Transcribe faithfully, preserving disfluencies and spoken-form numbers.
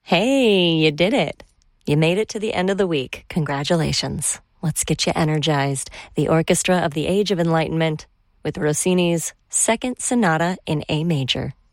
Hey, you did it. You made it to the end of the week. Congratulations. Let's get you energized. The Orchestra of the Age of Enlightenment with Rossini's Second Sonata in A Major.